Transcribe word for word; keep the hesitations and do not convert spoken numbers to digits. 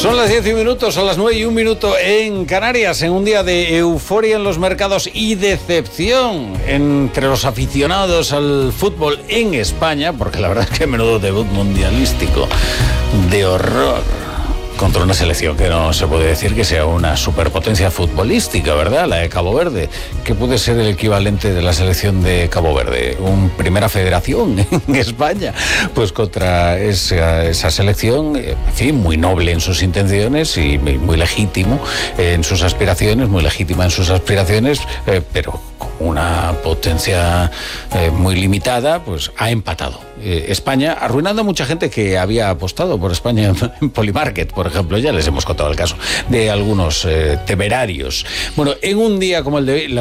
Son las diez y un minuto, son las nueve y un minuto en Canarias, en un día de euforia en los mercados y decepción entre los aficionados al fútbol en España, porque la verdad es que menudo debut mundialístico de horror contra una selección que no se puede decir que sea una superpotencia futbolística, ¿verdad? La de Cabo Verde, que puede ser el equivalente de la selección de Cabo Verde, una primera federación en España, pues contra esa, esa selección, en fin, muy noble en sus intenciones y muy legítimo en sus aspiraciones, muy legítima en sus aspiraciones, eh, pero con una potencia eh, muy limitada, pues ha empatado eh, España, arruinando a mucha gente que había apostado por España en Polymarket, por ejemplo. Ya les hemos contado el caso de algunos eh, temerarios. Bueno, en un día como el de hoy, la